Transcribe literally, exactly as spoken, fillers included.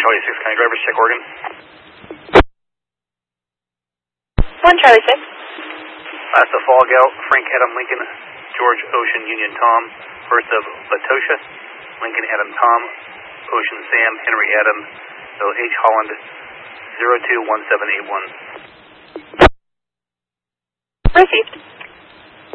Charlie six, county drivers, check Oregon. one Charlie six. Last of Fall Gal, Frank Adam Lincoln, George Ocean Union Tom, First of Latosha, Lincoln Adam Tom, Ocean Sam, Henry Adam, O H Holland, zero two one seven eight one. Received.